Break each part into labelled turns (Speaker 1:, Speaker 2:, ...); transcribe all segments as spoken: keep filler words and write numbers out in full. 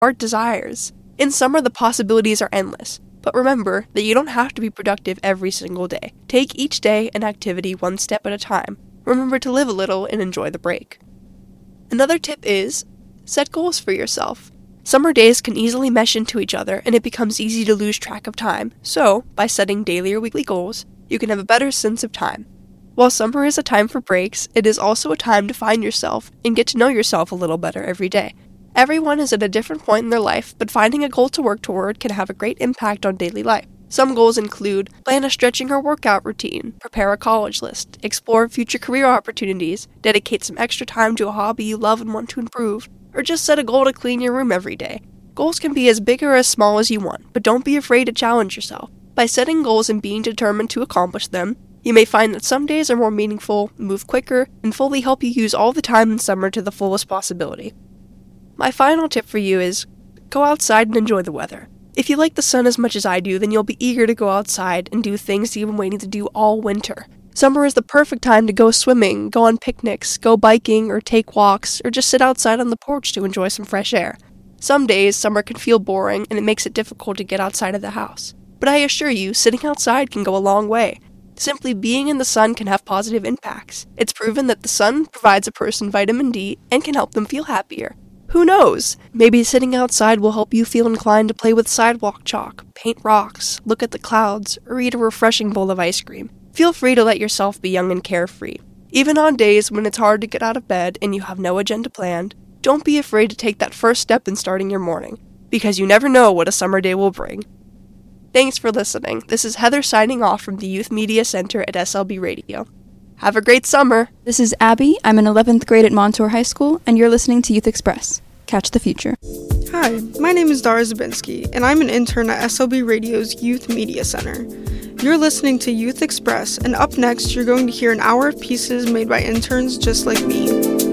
Speaker 1: heart desires. In summer, the possibilities are endless. But remember that you don't have to be productive every single day. Take each day and activity one step at a time. Remember to live a little and enjoy the break. Another tip is, set goals for yourself. Summer days can easily mesh into each other and it becomes easy to lose track of time. So, by setting daily or weekly goals, you can have a better sense of time. While summer is a time for breaks, it is also a time to find yourself and get to know yourself a little better every day. Everyone is at a different point in their life, but finding a goal to work toward can have a great impact on daily life. Some goals include plan a stretching or workout routine, prepare a college list, explore future career opportunities, dedicate some extra time to a hobby you love and want to improve, or just set a goal to clean your room every day. Goals can be as big or as small as you want, but don't be afraid to challenge yourself. By setting goals and being determined to accomplish them, you may find that some days are more meaningful, move quicker, and fully help you use all the time in summer to the fullest possibility. My final tip for you is, go outside and enjoy the weather. If you like the sun as much as I do, then you'll be eager to go outside and do things you've been waiting to do all winter. Summer is the perfect time to go swimming, go on picnics, go biking, or take walks, or just sit outside on the porch to enjoy some fresh air. Some days, summer can feel boring and it makes it difficult to get outside of the house. But I assure you, sitting outside can go a long way. Simply being in the sun can have positive impacts. It's proven that the sun provides a person vitamin D and can help them feel happier. Who knows? Maybe sitting outside will help you feel inclined to play with sidewalk chalk, paint rocks, look at the clouds, or eat a refreshing bowl of ice cream. Feel free to let yourself be young and carefree. Even on days when it's hard to get out of bed and you have no agenda planned, don't be afraid to take that first step in starting your morning, because you never know what a summer day will bring. Thanks for listening. This is Heather signing off from the Youth Media Center at S L B Radio. Have a great summer!
Speaker 2: This is Abby. I'm in eleventh grade at Montour High School, and you're listening to Youth Express. Catch the future.
Speaker 3: Hi, my name is Dara Zabinski, and I'm an intern at S L B Radio's Youth Media Center. You're listening to Youth Express, and up next, you're going to hear an hour of pieces made by interns just like me.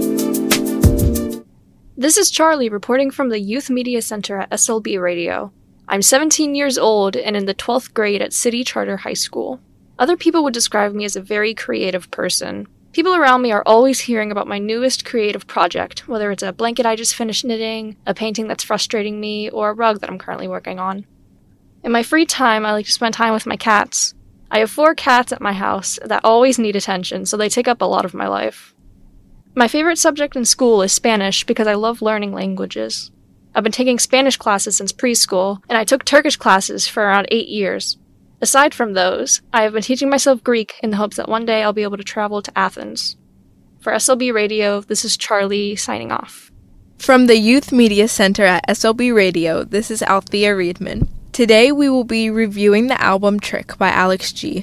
Speaker 4: This is Charlie reporting from the Youth Media Center at S L B Radio. I'm seventeen years old and in the twelfth grade at City Charter High School. Other people would describe me as a very creative person. People around me are always hearing about my newest creative project, whether it's a blanket I just finished knitting, a painting that's frustrating me, or a rug that I'm currently working on. In my free time, I like to spend time with my cats. I have four cats at my house that always need attention, so they take up a lot of my life. My favorite subject in school is Spanish because I love learning languages. I've been taking Spanish classes since preschool, and I took Turkish classes for around eight years. Aside from those, I have been teaching myself Greek in the hopes that one day I'll be able to travel to Athens. For S L B Radio, this is Charlie signing off.
Speaker 5: From the Youth Media Center at S L B Radio, this is Althea Reedman. Today we will be reviewing the album Trick by Alex G.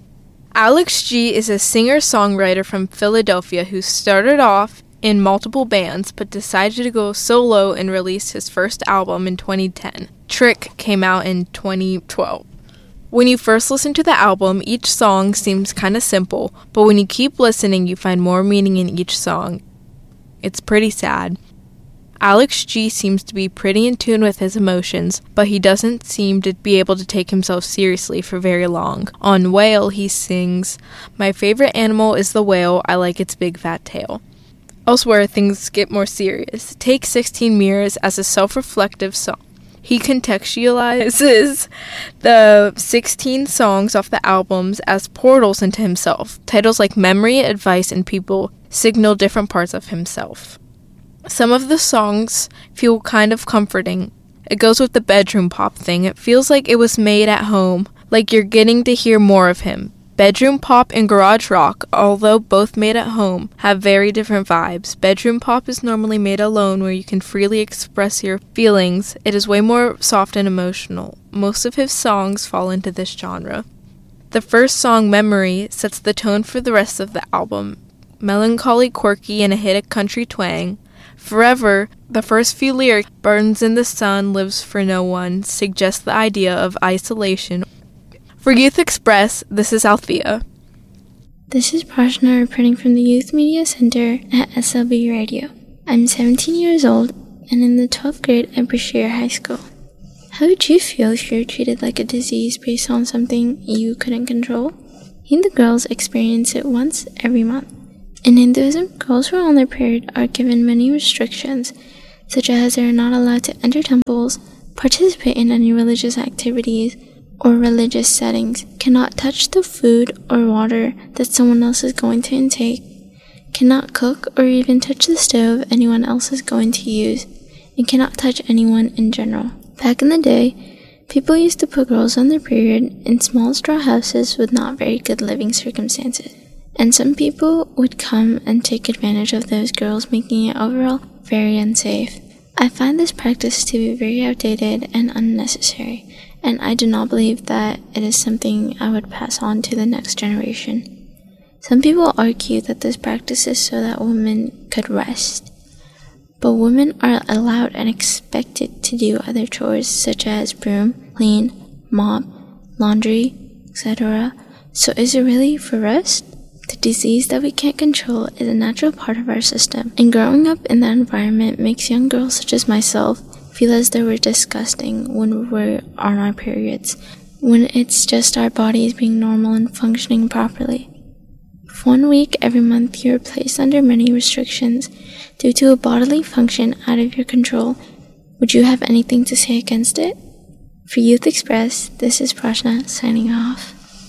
Speaker 5: Alex G is a singer-songwriter from Philadelphia who started off in multiple bands but decided to go solo and release his first album in twenty ten. Trick came out in twenty twelve. When you first listen to the album, each song seems kind of simple, but when you keep listening, you find more meaning in each song. It's pretty sad. Alex G seems to be pretty in tune with his emotions, but he doesn't seem to be able to take himself seriously for very long. On Whale, he sings, "My favorite animal is the whale, I like its big fat tail." Elsewhere, things get more serious. Take sixteen Mirrors as a self-reflective song. He contextualizes the sixteen songs off the albums as portals into himself. Titles like Memory, Advice, and People signal different parts of himself. Some of the songs feel kind of comforting. It goes with the bedroom pop thing. It feels like it was made at home, like you're getting to hear more of him. Bedroom pop and garage rock, although both made at home, have very different vibes. Bedroom pop is normally made alone where you can freely express your feelings. It is way more soft and emotional. Most of his songs fall into this genre. The first song, Memory, sets the tone for the rest of the album. Melancholy, quirky, and a hit of country twang. Forever, the first few lyrics, burns in the sun, lives for no one, suggest the idea of isolation. For Youth Express, this is Althea.
Speaker 6: This is Prashna reporting from the Youth Media Center at S L B Radio. I'm seventeen years old and in the twelfth grade at Brashear High School. How would you feel if you were treated like a disease based on something you couldn't control? Hindu girls experience it once every month. In Hinduism, girls who are on their period are given many restrictions. such as they are not allowed to enter temples, participate in any religious activities, or religious settings, cannot touch the food or water that someone else is going to intake, cannot cook or even touch the stove anyone else is going to use, and cannot touch anyone in general. Back in the day, people used to put girls on their period in small straw houses with not very good living circumstances, and some people would come and take advantage of those girls, making it overall very unsafe. I find this practice to be very outdated and unnecessary, and I do not believe that it is something I would pass on to the next generation. Some people argue that this practice is so that women could rest, but women are allowed and expected to do other chores such as broom, clean, mop, laundry, et cetera. So is it really for rest? The disease that we can't control is a natural part of our system, and growing up in that environment makes young girls such as myself feel as though we're disgusting when we're on our periods, when it's just our bodies being normal and functioning properly. If one week every month you are placed under many restrictions due to a bodily function out of your control, would you have anything to say against it? For Youth Express, this is Prashna signing off.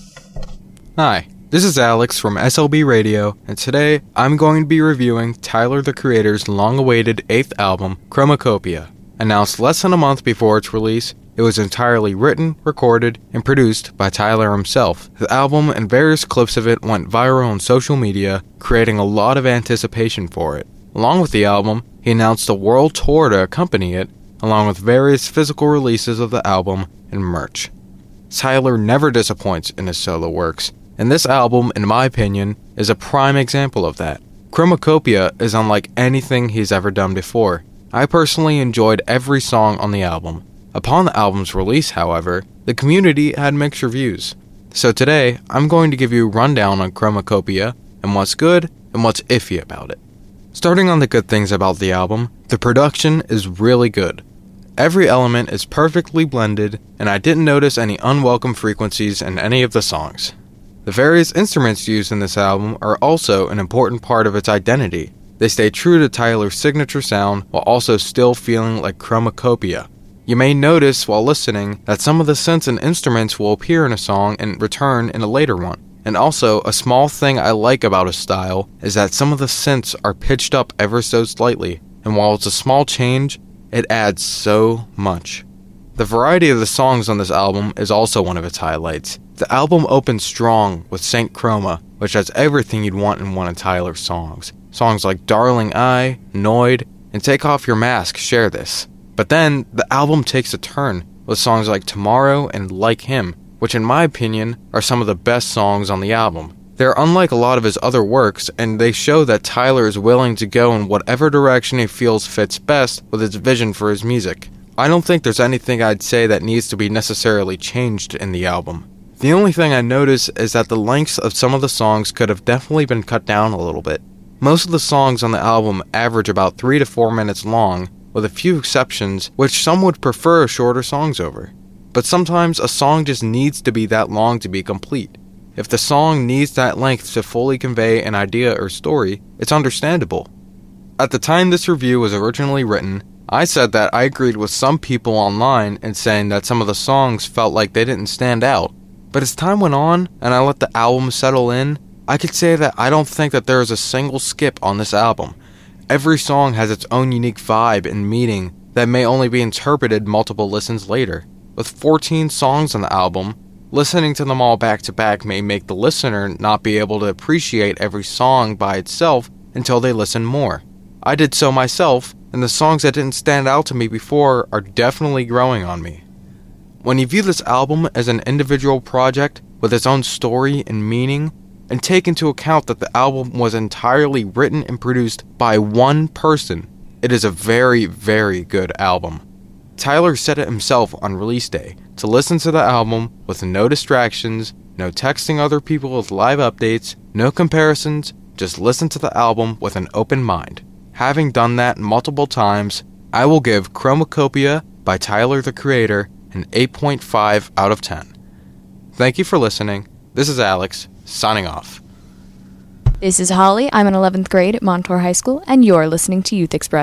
Speaker 7: Hi, this is Alex from S L B Radio, and today I'm going to be reviewing Tyler the Creator's long-awaited eighth album, Chromacopia. Announced less than a month before its release, it was entirely written, recorded, and produced by Tyler himself. The album and various clips of it went viral on social media, creating a lot of anticipation for it. Along with the album, he announced a world tour to accompany it, along with various physical releases of the album and merch. Tyler never disappoints in his solo works, and this album, in my opinion, is a prime example of that. Chromacopia is unlike anything he's ever done before. I personally enjoyed every song on the album. Upon the album's release, however, the community had mixed reviews. So today, I'm going to give you a rundown on Chromacopia and what's good and what's iffy about it. Starting on the good things about the album, the production is really good. Every element is perfectly blended, and I didn't notice any unwelcome frequencies in any of the songs. The various instruments used in this album are also an important part of its identity. They stay true to Tyler's signature sound while also still feeling like Chromacopia. You may notice while listening that some of the synths and instruments will appear in a song and return in a later one. And also, a small thing I like about his style is that some of the synths are pitched up ever so slightly, and while it's a small change, it adds so much. The variety of the songs on this album is also one of its highlights. The album opens strong with Saint Chroma, which has everything you'd want in one of Tyler's songs. Songs like Darling I, Noid, and Take Off Your Mask share this. But then, the album takes a turn, with songs like Tomorrow and Like Him, which in my opinion, are some of the best songs on the album. They're unlike a lot of his other works, and they show that Tyler is willing to go in whatever direction he feels fits best with his vision for his music. I don't think there's anything I'd say that needs to be necessarily changed in the album. The only thing I notice is that the lengths of some of the songs could have definitely been cut down a little bit. Most of the songs on the album average about three to four minutes long, with a few exceptions, which some would prefer shorter songs over. But sometimes a song just needs to be that long to be complete. If the song needs that length to fully convey an idea or story, it's understandable. At the time this review was originally written, I said that I agreed with some people online in saying that some of the songs felt like they didn't stand out. But as time went on, and I let the album settle in, I could say that I don't think that there is a single skip on this album. Every song has its own unique vibe and meaning that may only be interpreted multiple listens later. With fourteen songs on the album, listening to them all back to back may make the listener not be able to appreciate every song by itself until they listen more. I did so myself, and the songs that didn't stand out to me before are definitely growing on me. When you view this album as an individual project with its own story and meaning, and take into account that the album was entirely written and produced by one person, it is a very, very good album. Tyler said it himself on release day, to listen to the album with no distractions, no texting other people with live updates, no comparisons, just listen to the album with an open mind. Having done that multiple times, I will give Chromacopia by Tyler the Creator an eight point five out of ten. Thank you for listening. This is Alex, signing off.
Speaker 2: This is Holly. I'm in eleventh grade at Montour High School, and you're listening to Youth Express.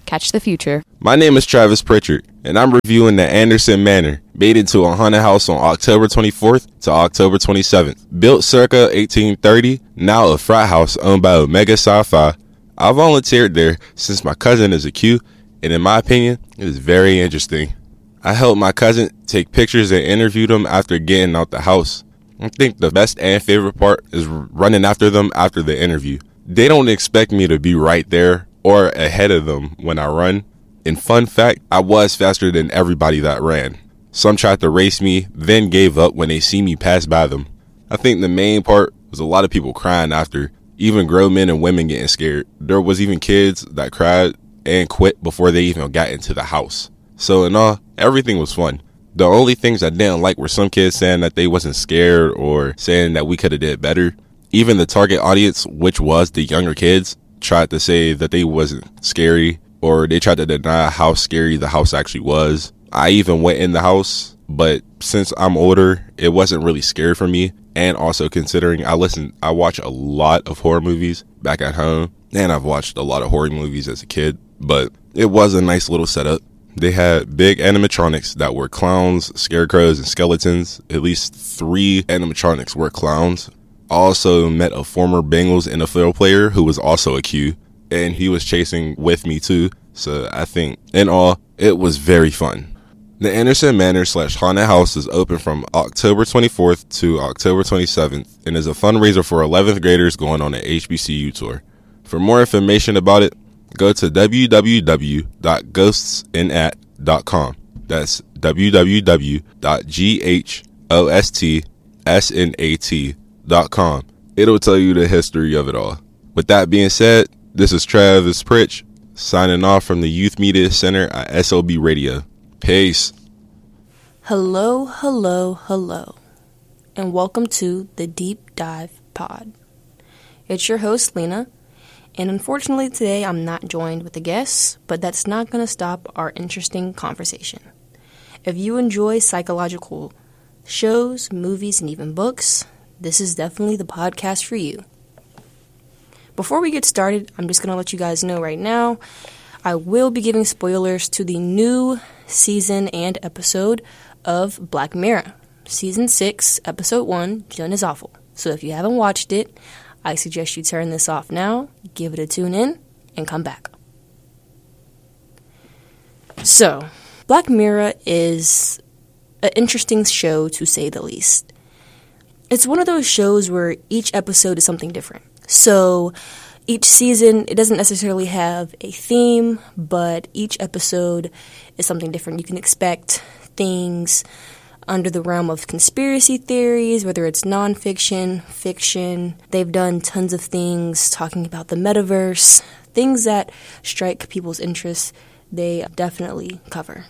Speaker 2: Catch the future.
Speaker 8: My name is Travis Pritchard, and I'm reviewing the Anderson Manor, made into a haunted house on October twenty-fourth to October twenty-seventh. Built circa eighteen thirty, now a frat house owned by Omega Sci-Fi. I volunteered there since my cousin is a Q, and in my opinion, it is very interesting. I helped my cousin take pictures and interview them after getting out the house. I think the best and favorite part is running after them after the interview. They don't expect me to be right there or ahead of them when I run. And fun fact, I was faster than everybody that ran. Some tried to race me, then gave up when they see me pass by them. I think the main part was a lot of people crying after, even grown men and women getting scared. There was even kids that cried and quit before they even got into the house. So in all, everything was fun. The only things I didn't like were some kids saying that they wasn't scared or saying that we could have did better. Even the target audience, which was the younger kids, tried to say that they wasn't scary, or they tried to deny how scary the house actually was. I even went in the house, but since I'm older, it wasn't really scary for me. And also considering I listen, I watch a lot of horror movies back at home, and I've watched a lot of horror movies as a kid, but it was a nice little setup. They had big animatronics that were clowns, scarecrows, and skeletons. At least three animatronics were clowns. Also met a former Bengals N F L player who was also a Q, and he was chasing with me too. So I think in all, it was very fun. The Anderson Manor slash Haunted House is open from October twenty-fourth to October twenty-seventh and is a fundraiser for eleventh graders going on an H B C U tour. For more information about it, go to w w w dot ghosts in at dot com. That's w w w dot ghosts in at dot com. It'll tell you the history of it all. With that being said, this is Travis Pritch signing off from the Youth Media Center at S L B Radio. Peace.
Speaker 9: Hello, hello, hello, and welcome to the Deep Dive Pod. It's your host, Lena, and unfortunately today I'm not joined with a guest, but that's not going to stop our interesting conversation. If you enjoy psychological shows, movies, and even books, this is definitely the podcast for you. Before we get started, I'm just going to let you guys know right now, I will be giving spoilers to the new season and episode of Black Mirror. Season six, Episode one, Jen is Awful. So if you haven't watched it, I suggest you turn this off now, give it a tune in, and come back. So, Black Mirror is an interesting show to say the least. It's one of those shows where each episode is something different. So each season, it doesn't necessarily have a theme, but each episode is something different. You can expect things under the realm of conspiracy theories, whether it's nonfiction, fiction. They've done tons of things talking about the metaverse, things that strike people's interests, they definitely cover.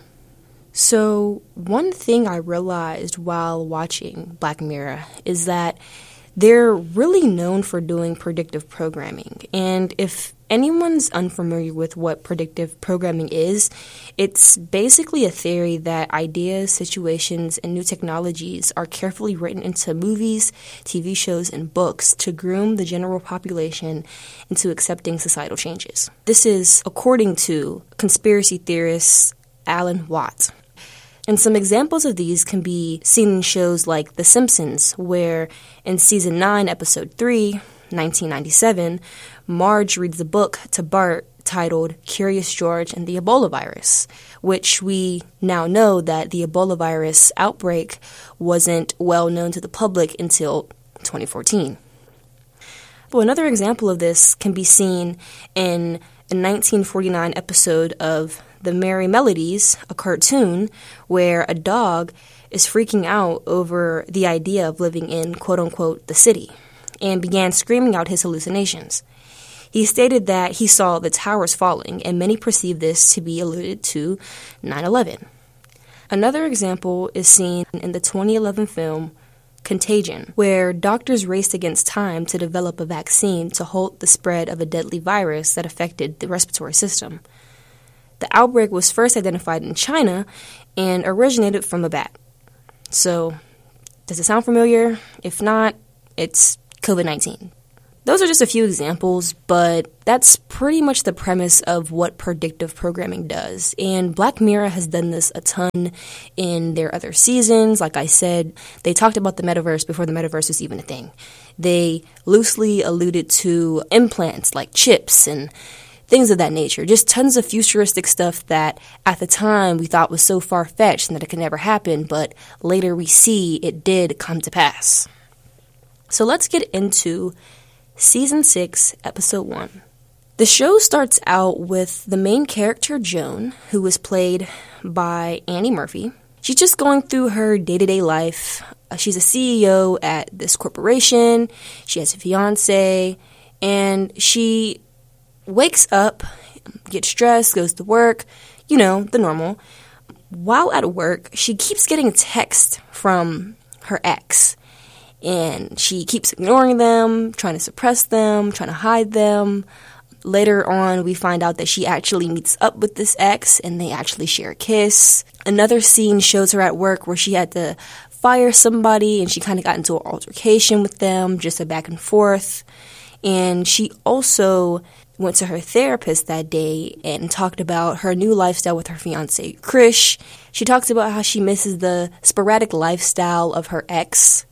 Speaker 9: So one thing I realized while watching Black Mirror is that they're really known for doing predictive programming. And if anyone's unfamiliar with what predictive programming is, it's basically a theory that ideas, situations, and new technologies are carefully written into movies, T V shows, and books to groom the general population into accepting societal changes. This is according to conspiracy theorist Alan Watts. And some examples of these can be seen in shows like The Simpsons, where in Season nine, Episode three, nineteen ninety-seven, Marge reads a book to Bart titled Curious George and the Ebola Virus, which we now know that the Ebola virus outbreak wasn't well known to the public until twenty fourteen. Well, another example of this can be seen in a nineteen forty-nine episode of The Merry Melodies, a cartoon where a dog is freaking out over the idea of living in, quote-unquote, the city, and began screaming out his hallucinations. He stated that he saw the towers falling, and many perceived this to be alluded to nine eleven. Another example is seen in the twenty eleven film Contagion, where doctors raced against time to develop a vaccine to halt the spread of a deadly virus that affected the respiratory system. The outbreak was first identified in China and originated from a bat. So, does it sound familiar? If not, it's covid nineteen. Those are just a few examples, but that's pretty much the premise of what predictive programming does. And Black Mirror has done this a ton in their other seasons. Like I said, they talked about the metaverse before the metaverse was even a thing. They loosely alluded to implants like chips and things of that nature. Just tons of futuristic stuff that at the time we thought was so far-fetched and that it could never happen, but later we see it did come to pass. So let's get into Season six, Episode one. The show starts out with the main character, Joan, who is played by Annie Murphy. She's just going through her day-to-day life. Uh, she's a C E O at this corporation. She has a fiancé, and she wakes up, gets dressed, goes to work, you know, the normal. While at work, she keeps getting texts from her ex. And she keeps ignoring them, trying to suppress them, trying to hide them. Later on, we find out that she actually meets up with this ex, and they actually share a kiss. Another scene shows her at work where she had to fire somebody, and she kind of got into an altercation with them, just a back and forth. And she also went to her therapist that day and talked about her new lifestyle with her fiancé, Krish. She talks about how she misses the sporadic lifestyle of her ex.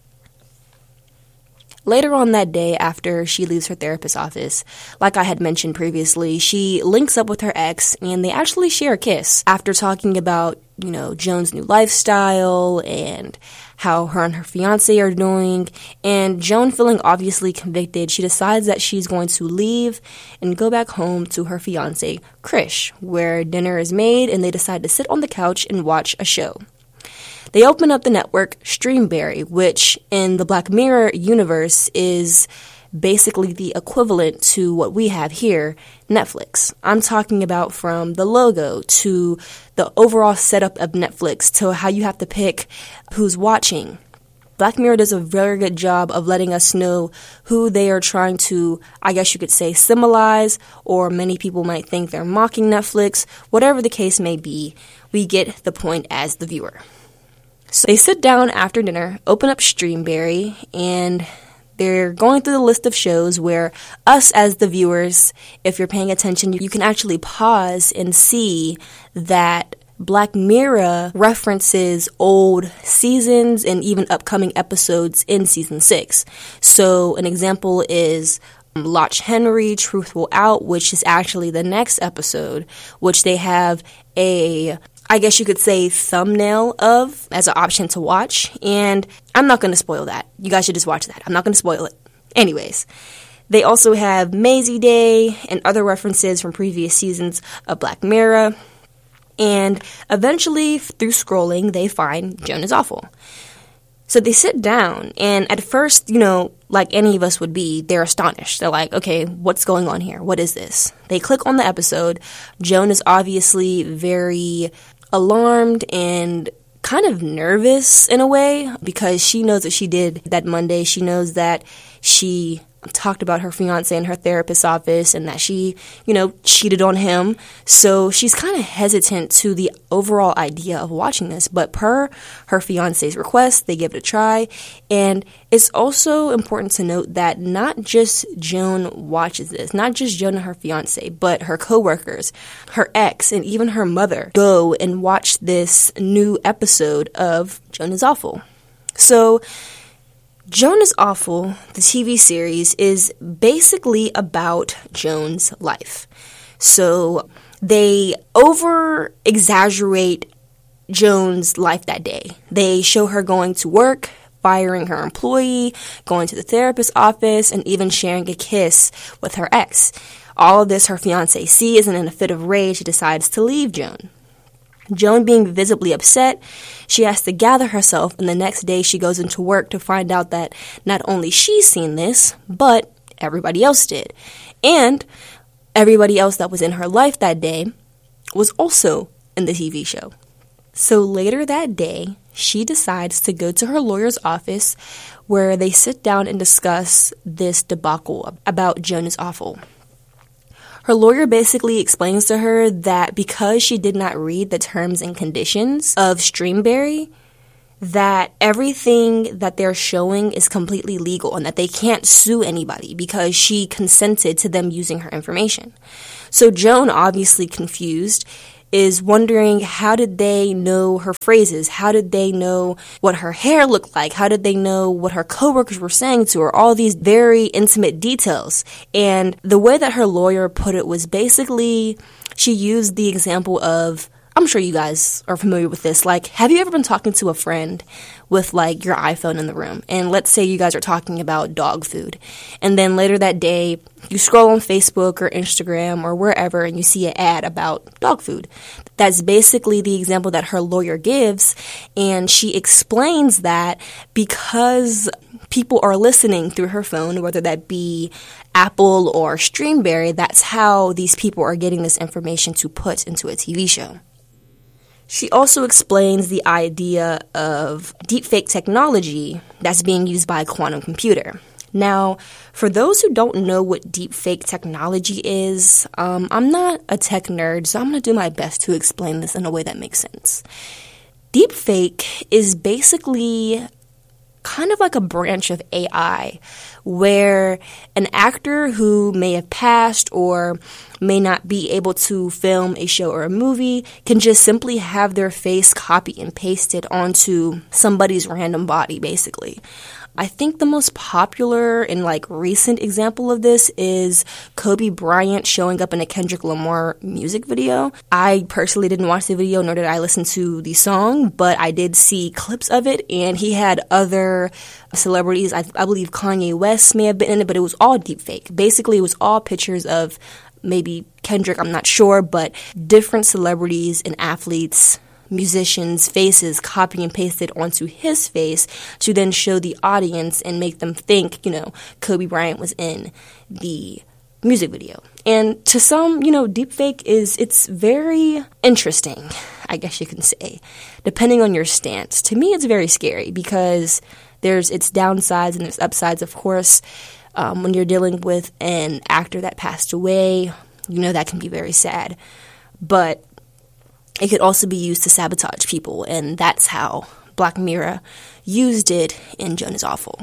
Speaker 9: Later on that day, after she leaves her therapist's office, like I had mentioned previously, she links up with her ex, and they actually share a kiss. After talking about, you know, Joan's new lifestyle and how her and her fiancé are doing, and Joan feeling obviously convicted, she decides that she's going to leave and go back home to her fiancé, Krish, where dinner is made, and they decide to sit on the couch and watch a show. They open up the network Streamberry, which in the Black Mirror universe is basically the equivalent to what we have here, Netflix. I'm talking about from the logo to the overall setup of Netflix to how you have to pick who's watching. Black Mirror does a very good job of letting us know who they are trying to, I guess you could say, symbolize, or many people might think they're mocking Netflix. Whatever the case may be, we get the point as the viewer. So they sit down after dinner, open up Streamberry, and they're going through the list of shows where us as the viewers, if you're paying attention, you can actually pause and see that Black Mirror references old seasons and even upcoming episodes in Season six. So an example is Loch Henry, Truthful Out, which is actually the next episode, which they have a, I guess you could say, thumbnail of as an option to watch. And I'm not going to spoil that. You guys should just watch that. I'm not going to spoil it. Anyways, they also have Maisie Day and other references from previous seasons of Black Mirror. And eventually, through scrolling, they find Joan is Awful. So they sit down, and at first, you know, like any of us would be, they're astonished. They're like, okay, what's going on here? What is this? They click on the episode. Joan is obviously very alarmed and kind of nervous in a way because she knows what she did that Monday. She knows that she talked about her fiancé in her therapist's office and that she, you know, cheated on him. So she's kind of hesitant to the overall idea of watching this. But per her fiancé's request, they give it a try. And it's also important to note that not just Joan watches this, not just Joan and her fiancé, but her coworkers, her ex, and even her mother go and watch this new episode of Joan is Awful. So Joan is Awful, the T V series, is basically about Joan's life. So they over-exaggerate Joan's life that day. They show her going to work, firing her employee, going to the therapist's office, and even sharing a kiss with her ex. All of this her fiancé sees, and in a fit of rage, she decides to leave Joan. Joan being visibly upset, she has to gather herself, and the next day she goes into work to find out that not only she's seen this, but everybody else did. And everybody else that was in her life that day was also in the T V show. So later that day, she decides to go to her lawyer's office where they sit down and discuss this debacle about Joan is Awful. Her lawyer basically explains to her that because she did not read the terms and conditions of Streamberry, that everything that they're showing is completely legal and that they can't sue anybody because she consented to them using her information. So Joan, obviously confused, is wondering, how did they know her phrases? How did they know what her hair looked like? How did they know what her coworkers were saying to her? All these very intimate details. And the way that her lawyer put it was basically, she used the example of, I'm sure you guys are familiar with this. Like, have you ever been talking to a friend with, like, your iPhone in the room? And let's say you guys are talking about dog food. And then later that day, you scroll on Facebook or Instagram or wherever and you see an ad about dog food. That's basically the example that her lawyer gives. And she explains that because people are listening through her phone, whether that be Apple or Streamberry, that's how these people are getting this information to put into a T V show. She also explains the idea of deepfake technology that's being used by a quantum computer. Now, for those who don't know what deepfake technology is, um, I'm not a tech nerd, so I'm going to do my best to explain this in a way that makes sense. Deepfake is basically kind of like a branch of A I where an actor who may have passed or may not be able to film a show or a movie can just simply have their face copied and pasted onto somebody's random body, basically. I think the most popular and like recent example of this is Kobe Bryant showing up in a Kendrick Lamar music video. I personally didn't watch the video, nor did I listen to the song, but I did see clips of it, and he had other celebrities. I, I believe Kanye West may have been in it, but it was all deepfake. Basically, it was all pictures of maybe Kendrick, I'm not sure, but different celebrities and athletes, musicians' faces copy and pasted onto his face to then show the audience and make them think, you know, Kobe Bryant was in the music video. And to some, you know, deepfake is, it's very interesting, I guess you can say, depending on your stance. To me, it's very scary because there's its downsides and there's upsides, of course. Um, when you're dealing with an actor that passed away, you know, that can be very sad. But it could also be used to sabotage people, and that's how Black Mirror used it in Joan is Awful.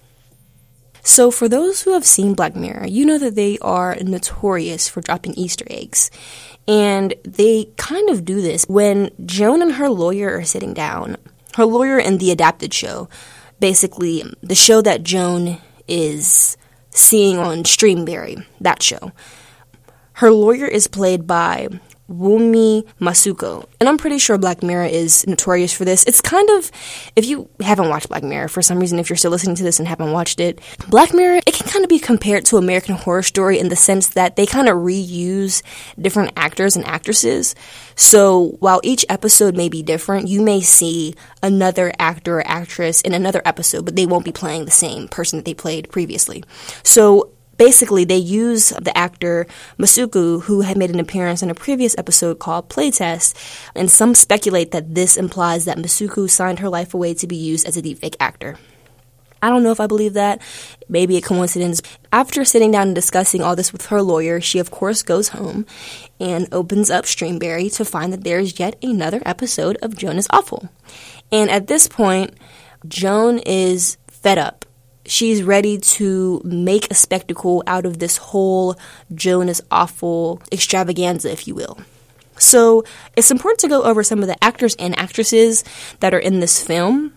Speaker 9: So for those who have seen Black Mirror, you know that they are notorious for dropping Easter eggs. And they kind of do this when Joan and her lawyer are sitting down. Her lawyer in the adapted show, basically the show that Joan is seeing on Streamberry, that show. Her lawyer is played by Wunmi Masuko. And I'm pretty sure Black Mirror is notorious for this. It's kind of, if you haven't watched Black Mirror, for some reason, if you're still listening to this and haven't watched it, Black Mirror, it can kind of be compared to American Horror Story in the sense that they kind of reuse different actors and actresses. So while each episode may be different, you may see another actor or actress in another episode, but they won't be playing the same person that they played previously. So basically, they use the actor Masuku, who had made an appearance in a previous episode called Playtest, and some speculate that this implies that Masuku signed her life away to be used as a deepfake actor. I don't know if I believe that. Maybe a coincidence. After sitting down and discussing all this with her lawyer, she of course goes home and opens up Streamberry to find that there's yet another episode of Joan is Awful. And at this point, Joan is fed up. She's ready to make a spectacle out of this whole Joan is Awful extravaganza, if you will. So it's important to go over some of the actors and actresses that are in this film.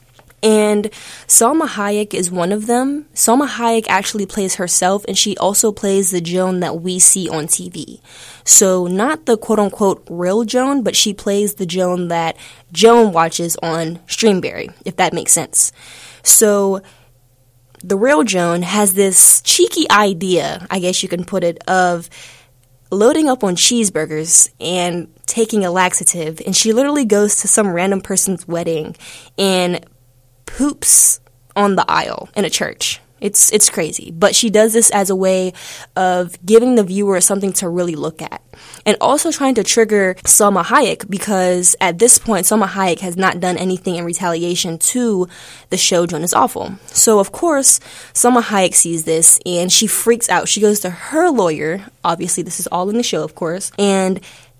Speaker 9: And Salma Hayek is one of them. Salma Hayek actually plays herself, and she also plays the Joan that we see on T V. So not the quote-unquote real Joan, but she plays the Joan that Joan watches on Streamberry, if that makes sense. So the real Joan has this cheeky idea, I guess you can put it, of loading up on cheeseburgers and taking a laxative, and she literally goes to some random person's wedding and poops on the aisle in a church. It's it's crazy, but she does this as a way of giving the viewer something to really look at, and also trying to trigger Salma Hayek, because at this point, Salma Hayek has not done anything in retaliation to the show Joan is Awful. So, of course, Salma Hayek sees this, and she freaks out. She goes to her lawyer, obviously this is all in the show, of course, and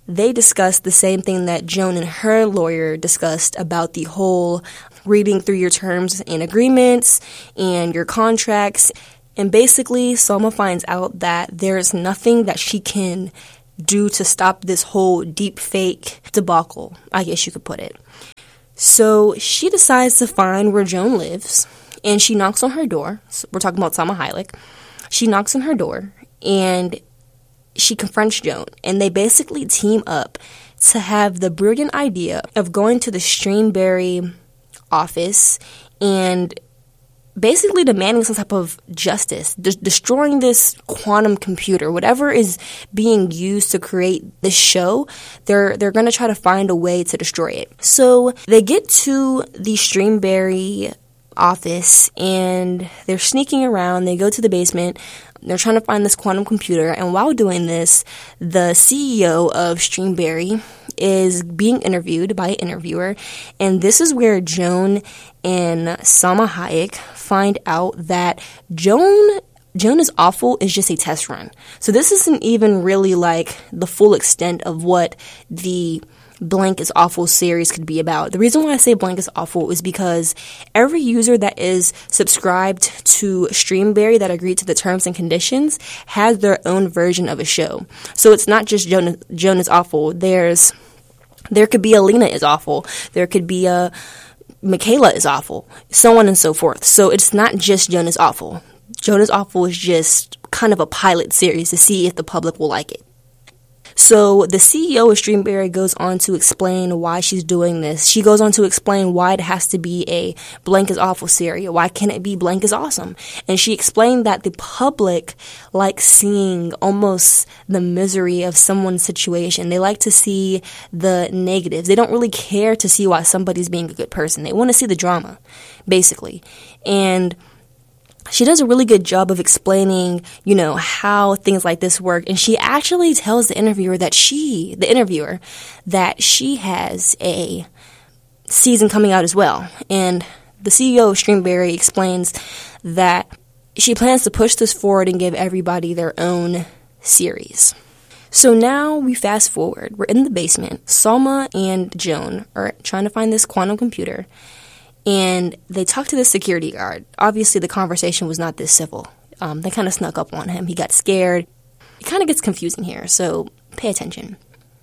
Speaker 9: they discussed the same thing that Joan and her lawyer discussed about the whole reading through your terms and agreements and your contracts. And basically, Salma finds out that there's nothing that she can do to stop this whole deep fake debacle, I guess you could put it. So she decides to find where Joan lives, and she knocks on her door. So we're talking about Salma Hayek. She knocks on her door, and she confronts Joan, and they basically team up to have the brilliant idea of going to the Streamberry office and basically demanding some type of justice, de- destroying this quantum computer, whatever is being used to create this show. They're they're going to try to find a way to destroy it. So they get to the Streamberry office, and they're sneaking around. They go to the basement. They're trying to find this quantum computer, and while doing this, the C E O of Streamberry is being interviewed by an interviewer, and this is where Joan and Salma Hayek find out that Joan Joan is Awful is just a test run. So this isn't even really like the full extent of what the Blank is Awful series could be about. The reason why I say Blank is Awful is because every user that is subscribed to Streamberry that agreed to the terms and conditions has their own version of a show. So it's not just Joan, Joan is Awful. There's there could be Alina is Awful. There could be a Michaela is Awful, so on and so forth. So it's not just Joan is Awful. Joan is Awful is just kind of a pilot series to see if the public will like it. So the C E O of Streamberry goes on to explain why she's doing this. She goes on to explain why it has to be a Blank is Awful series. Why can't it be Blank is Awesome? And she explained that the public likes seeing almost the misery of someone's situation. They like to see the negatives. They don't really care to see why somebody's being a good person. They want to see the drama, basically. And she does a really good job of explaining, you know, how things like this work. And she actually tells the interviewer that she, the interviewer, that she has a season coming out as well. And the C E O of Streamberry explains that she plans to push this forward and give everybody their own series. So now we fast forward. We're in the basement. Salma and Joan are trying to find this quantum computer. And they talk to the security guard. Obviously, the conversation was not this civil. Um, they kind of snuck up on him. He got scared. It kind of gets confusing here, so pay attention.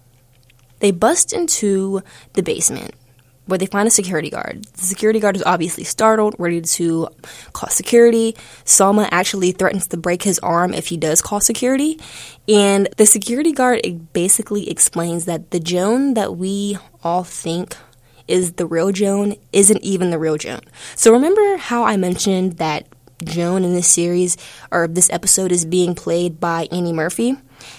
Speaker 9: They bust into the basement where they find a security guard. The security guard is obviously startled, ready to call security. Salma actually threatens to break his arm if he does call security. And the security guard basically explains that the Joan that we all think is the real Joan isn't even the real Joan. So remember how I mentioned that Joan in this series, or this episode, is being played by Annie Murphy?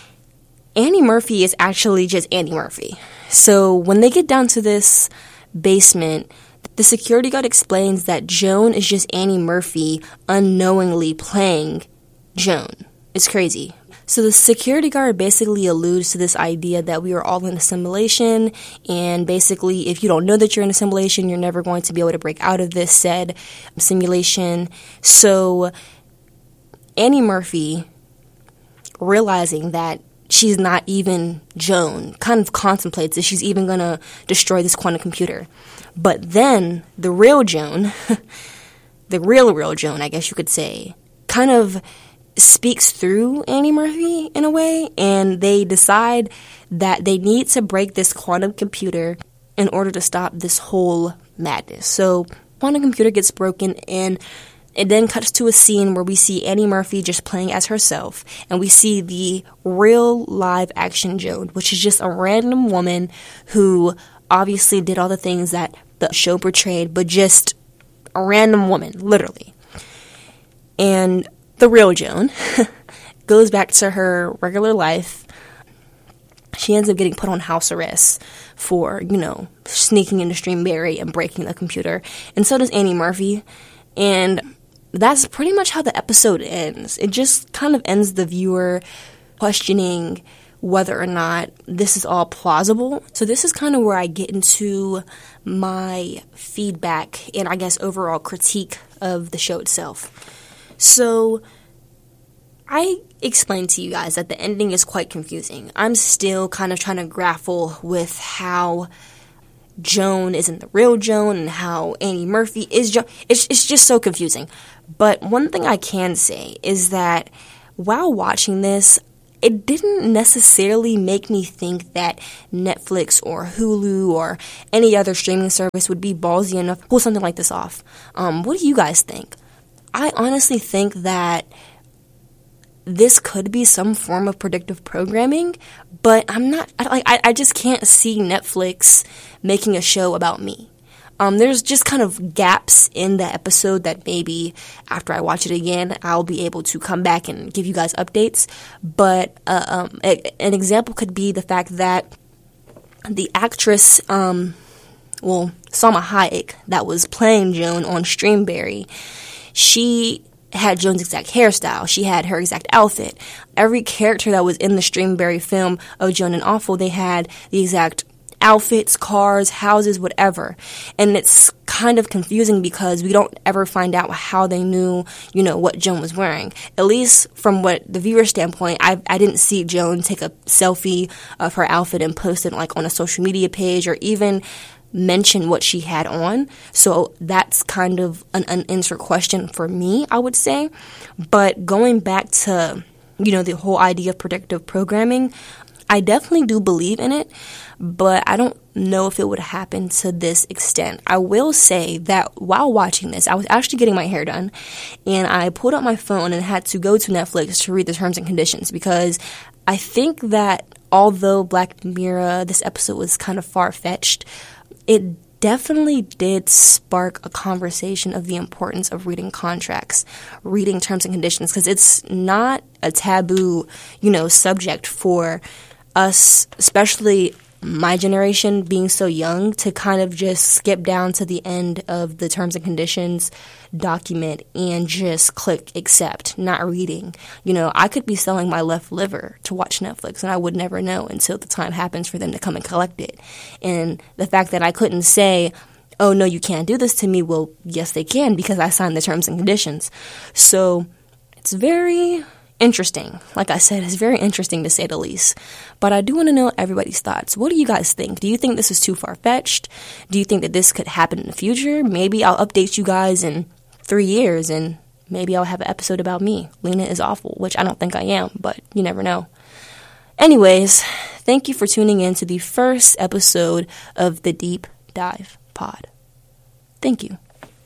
Speaker 9: Annie Murphy is actually just Annie Murphy. So when they get down to this basement, the security guard explains that Joan is just Annie Murphy unknowingly playing Joan. It's crazy. So the security guard basically alludes to this idea that we are all in a simulation, and basically if you don't know that you're in a simulation, you're never going to be able to break out of this said simulation. So Annie Murphy, realizing that she's not even Joan, kind of contemplates if she's even going to destroy this quantum computer. But then the real Joan, the real, real Joan, I guess you could say, kind of speaks through Annie Murphy in a way, and they decide that they need to break this quantum computer in order to stop this whole madness. So quantum computer gets broken, and it then cuts to a scene where we see Annie Murphy just playing as herself, and we see the real live action Joan, which is just a random woman who obviously did all the things that the show portrayed, but just a random woman, literally. And the real Joan goes back to her regular life. She ends up getting put on house arrest for, you know, sneaking into Streamberry and breaking the computer. And so does Annie Murphy. And that's pretty much how the episode ends. It just kind of ends the viewer questioning whether or not this is all plausible. So this is kind of where I get into my feedback and I guess overall critique of the show itself. So I explained to you guys that the ending is quite confusing. I'm still kind of trying to grapple with how Joan isn't the real Joan and how Annie Murphy is Joan. It's, it's just so confusing. But one thing I can say is that while watching this, it didn't necessarily make me think that Netflix or Hulu or any other streaming service would be ballsy enough to pull something like this off. Um, what do you guys think? I honestly think that this could be some form of predictive programming, but I'm not, I, like, I, I just can't see Netflix making a show about me. Um, there's just kind of gaps in the episode that maybe after I watch it again, I'll be able to come back and give you guys updates. But uh, um, a, an example could be the fact that the actress, um, well, Salma Hayek, that was playing Joan on Streamberry, she had Joan's exact hairstyle. She had her exact outfit. Every character that was in the Streamberry film of Joan and Awful, they had the exact outfits, cars, houses, whatever. And it's kind of confusing because we don't ever find out how they knew, you know, what Joan was wearing. At least from what the viewer standpoint, I I didn't see Joan take a selfie of her outfit and post it like on a social media page or even mention what she had on. So that's kind of an unanswered question for me, I would say. But going back to, you know, the whole idea of predictive programming, I definitely do believe in it, but I don't know if it would happen to this extent. I will say that while watching this, I was actually getting my hair done, and I pulled out my phone and had to go to Netflix to read the terms and conditions because I think that although Black Mirror, this episode was kind of far-fetched, it definitely did spark a conversation of the importance of reading contracts, reading terms and conditions, because it's not a taboo, you know, subject for us, especially my generation being so young, to kind of just skip down to the end of the terms and conditions document and just click accept, not reading. You know, I could be selling my left liver to watch Netflix and I would never know until the time happens for them to come and collect it. And the fact that I couldn't say, oh no, you can't do this to me, well, yes they can because I signed the terms and conditions. So it's very interesting. Like I said, it's very interesting to say the least. But I do want to know everybody's thoughts. What do you guys think? Do you think this is too far-fetched? Do you think that this could happen in the future? Maybe I'll update you guys in three years and maybe I'll have an episode about me. Lena is awful, which I don't think I am, but you never know. Anyways, thank you for tuning in to the first episode of the Deep Dive Pod. Thank you.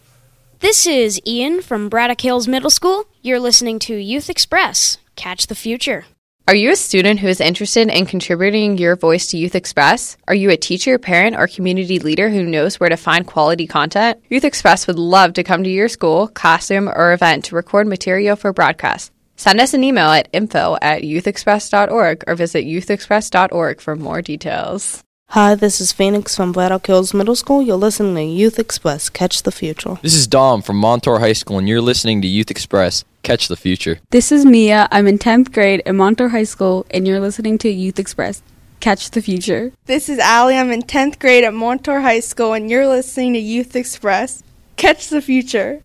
Speaker 10: This is Ian from Braddock Hills Middle School. You're listening to Youth Express. Catch the future.
Speaker 11: Are you a student who is interested in contributing your voice to Youth Express? Are you a teacher, parent, or community leader who knows where to find quality content? Youth Express would love to come to your school, classroom, or event to record material for broadcast. Send us an email at info at youthexpress dot org or visit youth express dot org for more details.
Speaker 12: Hi, this is Phoenix from Braddock Hills Middle School. You're listening to Youth Express. Catch the future.
Speaker 13: This is Dom from Montour High School, and you're listening to Youth Express. Catch the future.
Speaker 14: This is Mia. I'm in tenth grade at Montour High School, and you're listening to Youth Express. Catch the future.
Speaker 15: This is Allie. I'm in tenth grade at Montour High School, and you're listening to Youth Express. Catch the future.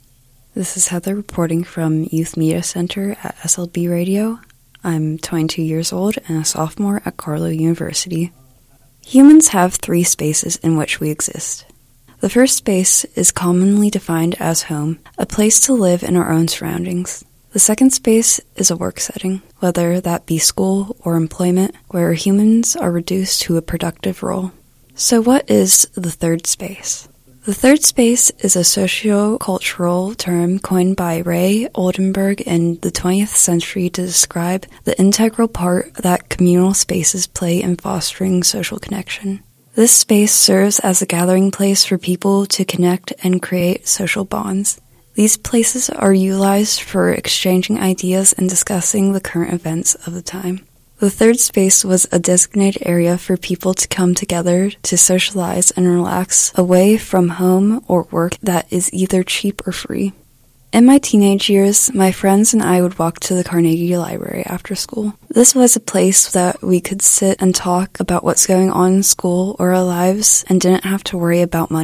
Speaker 16: This is Heather reporting from Youth Media Center at S L B Radio. I'm twenty-two years old and a sophomore at Carlow University. Humans have three spaces in which we exist. The first space is commonly defined as home, a place to live in our own surroundings. The second space is a work setting, whether that be school or employment, where humans are reduced to a productive role. So what is the third space? The third space is a socio-cultural term coined by Ray Oldenburg in the twentieth century to describe the integral part that communal spaces play in fostering social connection. This space serves as a gathering place for people to connect and create social bonds. These places are utilized for exchanging ideas and discussing the current events of the time. The third space was a designated area for people to come together to socialize and relax away from home or work that is either cheap or free. In my teenage years, my friends and I would walk to the Carnegie Library after school. This was a place that we could sit and talk about what's going on in school or our lives and didn't have to worry about money.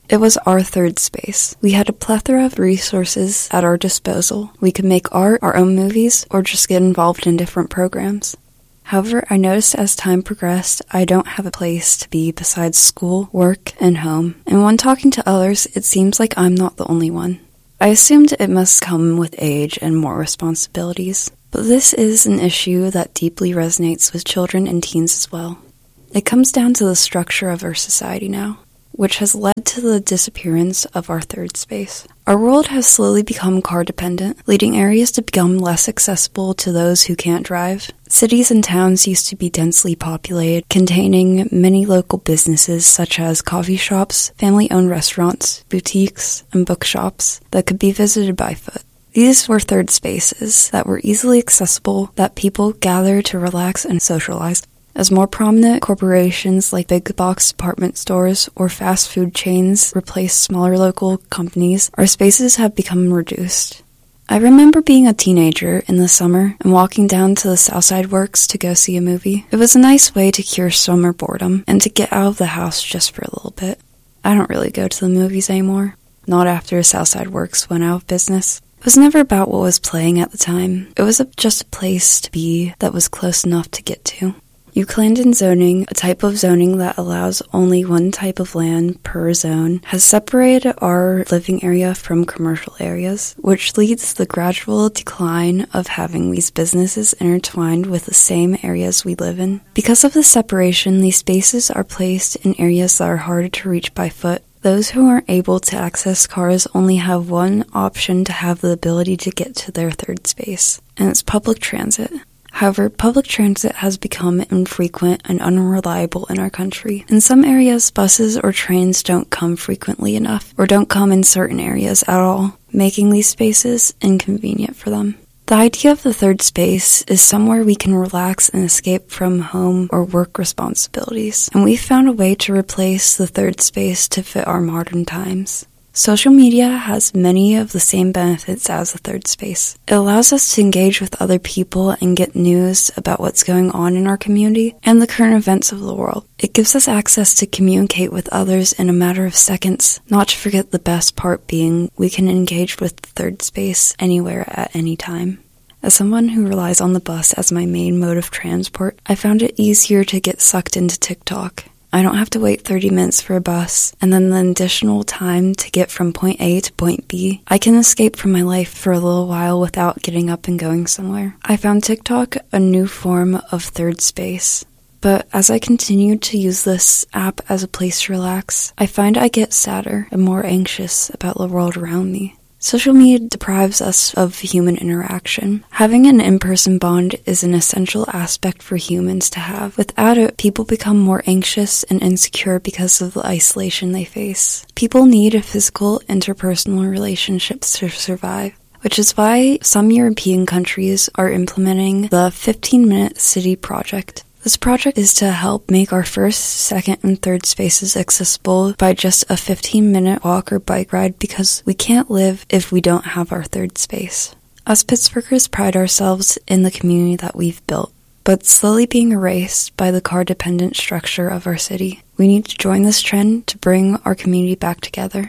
Speaker 16: It was our third space. We had a plethora of resources at our disposal. We could make art, our own movies, or just get involved in different programs. However, I noticed as time progressed, I don't have a place to be besides school, work, and home. And when talking to others, it seems like I'm not the only one. I assumed it must come with age and more responsibilities. But this is an issue that deeply resonates with children and teens as well. It comes down to the structure of our society now, which has led to the disappearance of our third space. Our world has slowly become car-dependent, leading areas to become less accessible to those who can't drive. Cities and towns used to be densely populated, containing many local businesses such as coffee shops, family-owned restaurants, boutiques, and bookshops that could be visited by foot. These were third spaces that were easily accessible, that people gathered to relax and socialize. As more prominent corporations like big box department stores or fast food chains replace smaller local companies, our spaces have become reduced. I remember being a teenager in the summer and walking down to the Southside Works to go see a movie. It was a nice way to cure summer boredom and to get out of the house just for a little bit. I don't really go to the movies anymore, not after Southside Works went out of business. It was never about what was playing at the time. It was a, just a place to be that was close enough to get to. Euclidean zoning, a type of zoning that allows only one type of land per zone, has separated our living area from commercial areas, which leads to the gradual decline of having these businesses intertwined with the same areas we live in. Because of this separation, these spaces are placed in areas that are harder to reach by foot. Those who aren't able to access cars only have one option to have the ability to get to their third space, and it's public transit. However, public transit has become infrequent and unreliable in our country. In some areas, buses or trains don't come frequently enough, or don't come in certain areas at all, making these spaces inconvenient for them. The idea of the third space is somewhere we can relax and escape from home or work responsibilities, and we've found a way to replace the third space to fit our modern times. Social media has many of the same benefits as the third space. It allows us to engage with other people and get news about what's going on in our community and the current events of the world. It gives us access to communicate with others in a matter of seconds, not to forget the best part being we can engage with the third space anywhere at any time. As someone who relies on the bus as my main mode of transport, I found it easier to get sucked into TikTok. I don't have to wait thirty minutes for a bus, and then the additional time to get from point A to point B. I can escape from my life for a little while without getting up and going somewhere. I found TikTok a new form of third space. But as I continued to use this app as a place to relax, I find I get sadder and more anxious about the world around me. Social media deprives us of human interaction. Having an in-person bond is an essential aspect for humans to have. Without it, people become more anxious and insecure because of the isolation they face. People need physical, interpersonal relationships to survive, which is why some European countries are implementing the fifteen-minute city project. This project is to help make our first, second, and third spaces accessible by just a fifteen-minute walk or bike ride because we can't live if we don't have our third space. Us Pittsburghers pride ourselves in the community that we've built, but it's slowly being erased by the car-dependent structure of our city. We need to join this trend to bring our community back together.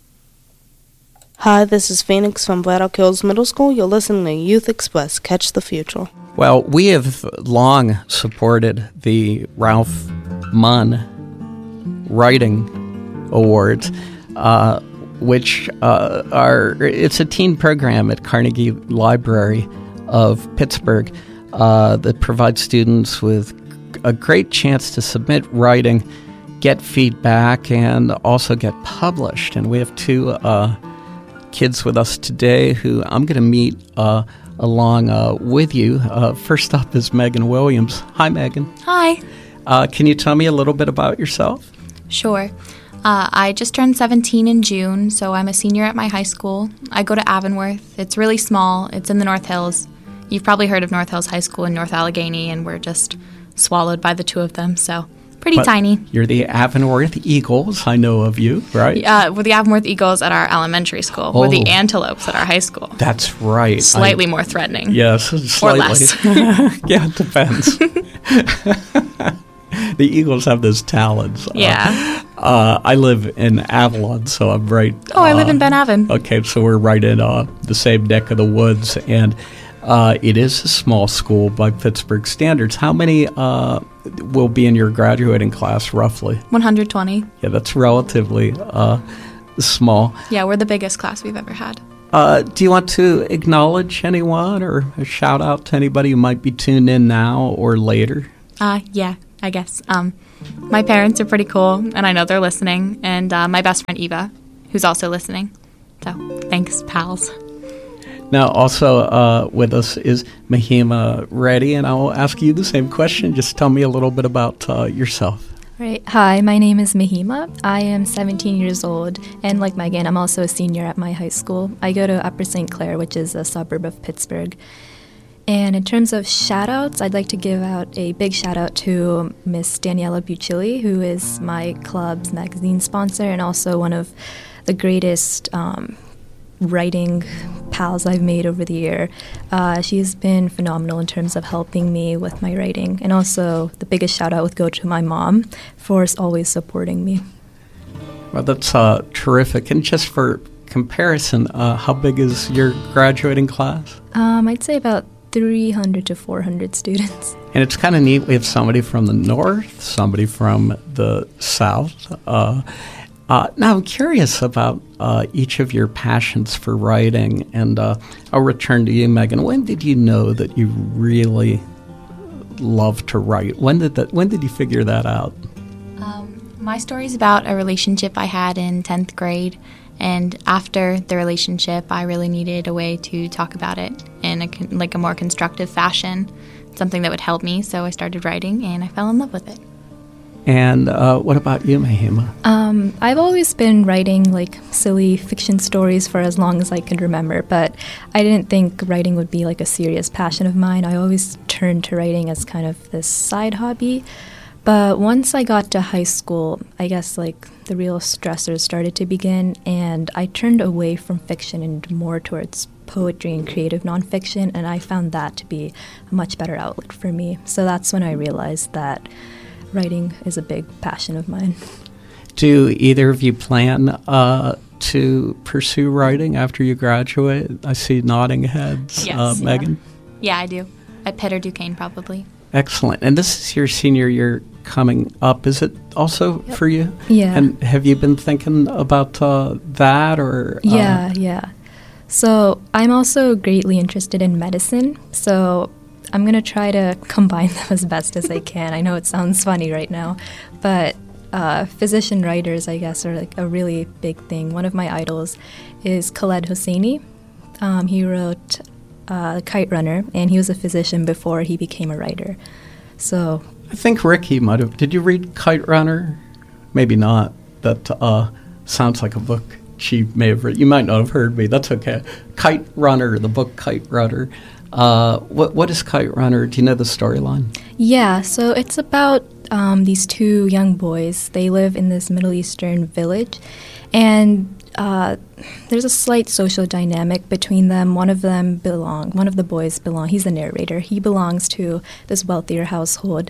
Speaker 12: Hi, this is Phoenix from Bladdock Hills Middle School. You're listening to Youth Express. Catch the future.
Speaker 17: Well, we have long supported the Ralph Munn Writing Awards, uh, which uh, are, it's a teen program at Carnegie Library of Pittsburgh uh, that provides students with a great chance to submit writing, get feedback, and also get published. And we have two uh, kids with us today who I'm going to meet uh, along uh, with you. Uh, first up is Megan Williams. Hi, Megan.
Speaker 18: Hi.
Speaker 17: Uh, can you tell me a little bit about yourself?
Speaker 18: Sure. Uh, I just turned seventeen in June, so I'm a senior at my high school. I go to Avonworth. It's really small. It's in the North Hills. You've probably heard of North Hills High School in North Allegheny, and we're just swallowed by the two of them, so pretty
Speaker 17: but
Speaker 18: tiny.
Speaker 17: You're the Avonworth Eagles. I know of you, right?
Speaker 18: Uh, we're the Avonworth Eagles at our elementary school.
Speaker 17: Oh.
Speaker 18: We're the Antelopes at our high school.
Speaker 17: That's right.
Speaker 18: Slightly
Speaker 17: I,
Speaker 18: more threatening.
Speaker 17: Yes, slightly.
Speaker 18: Or less.
Speaker 17: Yeah, it depends. the Eagles have those talons.
Speaker 18: Yeah.
Speaker 17: Uh, uh, I live in Avalon, so I'm right.
Speaker 18: Oh, I
Speaker 17: uh,
Speaker 18: live in Ben Avon.
Speaker 17: Okay, so we're right in uh, the same neck of the woods, and uh, it is a small school by Pittsburgh standards. How many uh, will be in your graduating class, roughly?
Speaker 18: one hundred twenty.
Speaker 17: Yeah, that's relatively uh, small.
Speaker 18: Yeah, we're the biggest class we've ever had.
Speaker 17: Uh, do you want to acknowledge anyone or a shout out to anybody who might be tuned in now or later?
Speaker 18: Uh, yeah, I guess. Um, my parents are pretty cool, and I know they're listening, and uh, my best friend Eva, who's also listening. So, thanks, pals.
Speaker 17: Now, also uh, with us is Mahima Reddy, and I will ask you the same question. Just tell me a little bit about uh, yourself.
Speaker 19: Right. Hi, my name is Mahima. I am seventeen years old, and like Megan, I'm also a senior at my high school. I go to Upper Saint Clair, which is a suburb of Pittsburgh. And in terms of shout-outs, I'd like to give out a big shout-out to Miss Daniela Bucilli, who is my club's magazine sponsor and also one of the greatest um, writing pals I've made over the year. Uh, she's been phenomenal in terms of helping me with my writing. And also, the biggest shout-out would go to my mom for always supporting me.
Speaker 17: Well, that's uh, terrific. And just for comparison, uh, how big is your graduating class?
Speaker 19: Um, I'd say about three hundred to four hundred students.
Speaker 17: And it's kind of neat. We have somebody from the north, somebody from the south. Uh, uh, now, I'm curious about uh, each of your passions for writing, and uh, I'll return to you, Megan. When did you know that you really love to write? When did that? When did you figure that out?
Speaker 18: Um, my story's about a relationship I had in tenth grade. And after the relationship, I really needed a way to talk about it in a con- like a more constructive fashion, something that would help me. So I started writing, and I fell in love with it.
Speaker 17: And uh, what about you, Mahima?
Speaker 19: Um, I've always been writing like silly fiction stories for as long as I could remember, but I didn't think writing would be like a serious passion of mine. I always turned to writing as kind of this side hobby. But once I got to high school, I guess like the real stressors started to begin, and I turned away from fiction and more towards poetry and creative nonfiction, and I found that to be a much better outlet for me. So that's when I realized that writing is a big passion of mine.
Speaker 17: Do either of you plan uh, to pursue writing after you graduate? I see nodding heads.
Speaker 18: Yes.
Speaker 17: Uh, Megan?
Speaker 18: Yeah, I do. At Pitt or Duquesne, probably.
Speaker 17: Excellent. And this is your senior year coming up. Is it also
Speaker 19: Yep.
Speaker 17: for you?
Speaker 19: Yeah.
Speaker 17: And have you been thinking about uh, that or? Uh,
Speaker 19: Yeah, yeah. So I'm also greatly interested in medicine, so I'm going to try to combine them as best as I can. I know it sounds funny right now, but uh, physician writers, I guess, are like a really big thing. One of my idols is Khaled Hosseini. Um, he wrote uh, Kite Runner, and he was a physician before he became a writer. So
Speaker 17: I think Ricky might have. Did you read Kite Runner? Maybe not. That uh, sounds like a book she may have read. You might not have heard me. That's okay. Kite Runner, the book Kite Runner. Uh, what What is Kite Runner? Do you know the storyline?
Speaker 19: yeah, so it's about um, these two young boys. They live in this Middle Eastern village, and uh, there's a slight social dynamic between them. One of them belong. One of the boys belong. He's the narrator. He belongs to this wealthier household,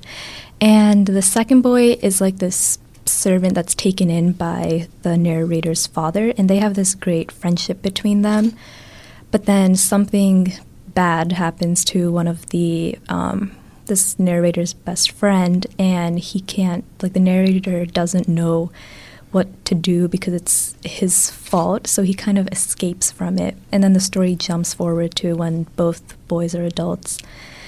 Speaker 19: and the second boy is like this servant that's taken in by the narrator's father, and they have this great friendship between them. But then something bad happens to one of the um, this narrator's best friend, and he can't. Like the narrator doesn't know what to do because it's his fault, so he kind of escapes from it. And then the story jumps forward to when both boys are adults.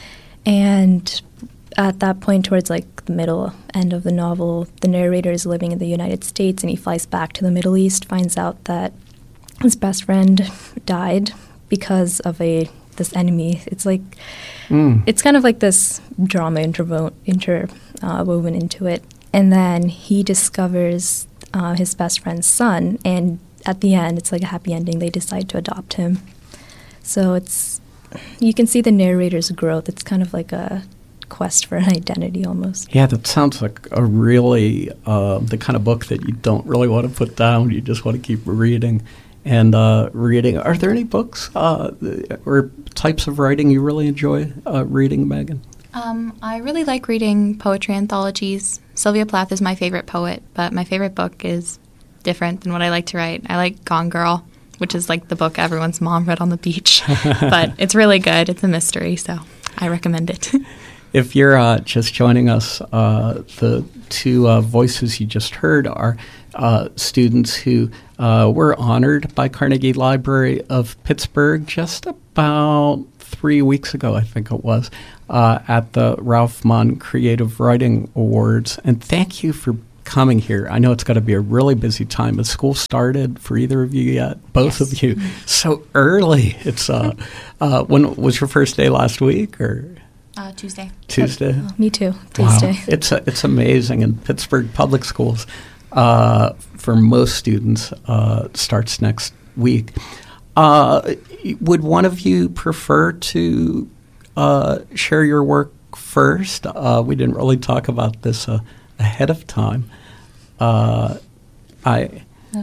Speaker 19: And at that point, towards like the middle end of the novel, the narrator is living in the United States, and he flies back to the Middle East, finds out that his best friend died because of a this enemy. It's like mm. it's kind of like this drama intervo- inter uh, woven into it. And then he discovers uh, his best friend's son, and at the end, it's like a happy ending. They decide to adopt him. So it's you can see the narrator's growth. It's kind of like a quest for an identity almost.
Speaker 17: Yeah, that sounds like a really uh, the kind of book that you don't really want to put down. You just want to keep reading and uh, reading. Are there any books uh, or types of writing you really enjoy uh, reading, Megan?
Speaker 18: Um, I really like reading poetry anthologies. Sylvia Plath is my favorite poet, but my favorite book is different than what I like to write. I like Gone Girl, which is like the book everyone's mom read on the beach. But it's really good. It's a mystery, so I recommend it.
Speaker 17: If you're uh, just joining us, uh, the two uh, voices you just heard are uh, students who uh, were honored by Carnegie Library of Pittsburgh just about three weeks ago, I think it was, uh, at the Ralph Munn Creative Writing Awards. And thank you for coming here. I know it's got to be a really busy time. Has school started for either of you yet? Both yes. of you. So early. It's uh, uh, when was your first day last week or?
Speaker 18: Uh, Tuesday.
Speaker 17: Tuesday.
Speaker 19: Oh, me too. Tuesday.
Speaker 17: Wow. It's a, it's amazing. And Pittsburgh Public Schools, uh, for most students, uh, starts next week. Uh, would one of you prefer to uh, share your work first? Uh, we didn't really talk about this uh, ahead of time. Uh, I.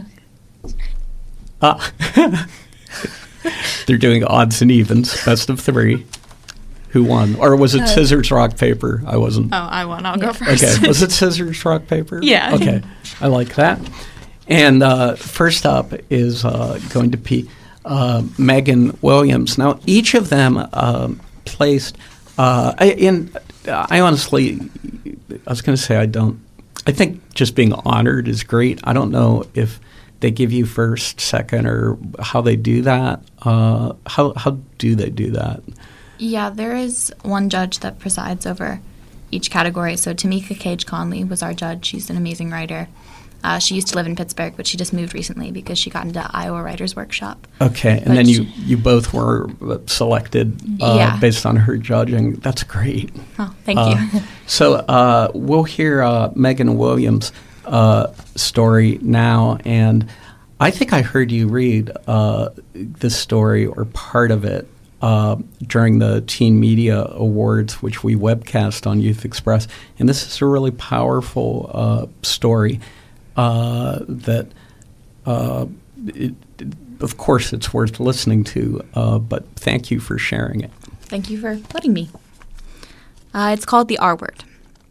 Speaker 17: Uh, they're doing odds and evens, best of three. Who won? Or was it uh, scissors, rock, paper? I wasn't.
Speaker 18: Oh, I won. I'll yeah. go first.
Speaker 17: Okay. Was it scissors, rock, paper?
Speaker 18: Yeah.
Speaker 17: Okay. I like that. And uh, first up is uh, going to be uh, Megan Williams. Now, each of them uh, placed uh, – and I honestly – I was going to say I don't – I think just being honored is great. I don't know if they give you first, second, or how they do that. Uh, how how do they do that?
Speaker 18: Yeah, there is one judge that presides over each category. So Tamika Cage Conley was our judge. She's an amazing writer. Uh, she used to live in Pittsburgh, but she just moved recently because she got into Iowa Writers Workshop.
Speaker 17: Okay, and
Speaker 18: but
Speaker 17: then
Speaker 18: she,
Speaker 17: you, you both were selected uh,
Speaker 18: yeah.
Speaker 17: based on her judging. That's great.
Speaker 18: Oh, thank
Speaker 17: uh,
Speaker 18: you.
Speaker 17: So uh, we'll hear uh, Megan Williams' uh, story now, and I think I heard you read uh, this story or part of it Uh, during the Teen Media Awards, which we webcast on Youth Express. And this is a really powerful uh, story uh, that, uh, it, it, of course, it's worth listening to, uh, but thank you for sharing it.
Speaker 18: Thank you for letting me. Uh, it's called The R Word.